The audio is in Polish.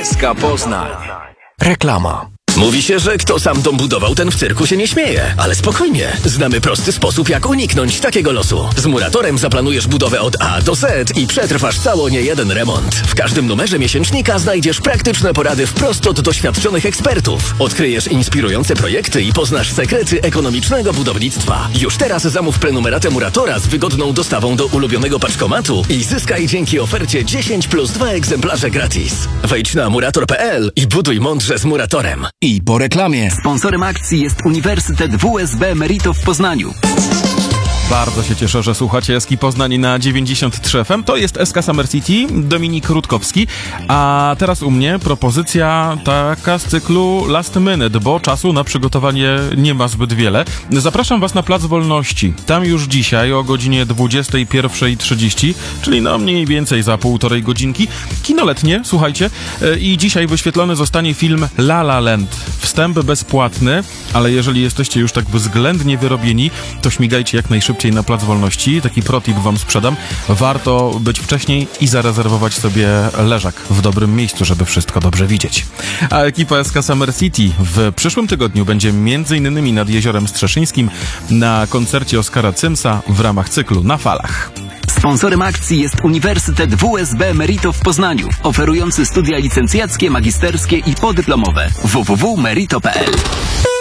SK Poznań. Reklama. Mówi się, że kto sam dom budował, ten w cyrku się nie śmieje. Ale spokojnie, znamy prosty sposób, jak uniknąć takiego losu. Z Muratorem zaplanujesz budowę od A do Z i przetrwasz cało niejeden remont. W każdym numerze miesięcznika znajdziesz praktyczne porady wprost od doświadczonych ekspertów. Odkryjesz inspirujące projekty i poznasz sekrety ekonomicznego budownictwa. Już teraz zamów prenumeratę Muratora z wygodną dostawą do ulubionego paczkomatu i zyskaj dzięki ofercie 10 plus 2 egzemplarze gratis. Wejdź na murator.pl i buduj mądrze z Muratorem. I po reklamie. Sponsorem akcji jest Uniwersytet WSB Merito w Poznaniu. Bardzo się cieszę, że słuchacie SK Poznań na 93 FM. To jest SK Summer City, Dominik Rutkowski. A teraz u mnie propozycja taka z cyklu Last Minute, bo czasu na przygotowanie nie ma zbyt wiele. Zapraszam was na Plac Wolności. Tam już dzisiaj o godzinie 21:30, czyli no mniej więcej za półtorej godzinki. Kino letnie, słuchajcie. I dzisiaj wyświetlony zostanie film La La Land. Wstęp bezpłatny, ale jeżeli jesteście już tak względnie wyrobieni, to śmigajcie jak najszybciej na Plac Wolności. Taki protip wam sprzedam. Warto być wcześniej i zarezerwować sobie leżak w dobrym miejscu, żeby wszystko dobrze widzieć. A ekipa SK Summer City w przyszłym tygodniu będzie m.in. nad Jeziorem Strzeszyńskim na koncercie Oskara Cymsa w ramach cyklu Na Falach. Sponsorem akcji jest Uniwersytet WSB Merito w Poznaniu, oferujący studia licencjackie, magisterskie i podyplomowe. www.merito.pl